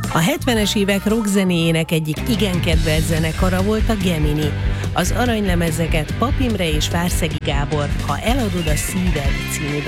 A 70-es évek rockzenéjének egyik igen kedvelt zenekara volt a Gemini. Az aranylemezeket Pap Imre és Várszegi Gábor Ha eladod a szíved című